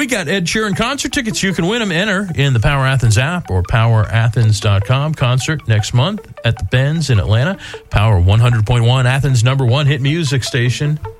We got Ed Sheeran concert tickets. You can win them. Enter in the Power Athens app or powerathens.com. Concert next month at the Benz in Atlanta. Power 100.1, Athens' #1 hit music station.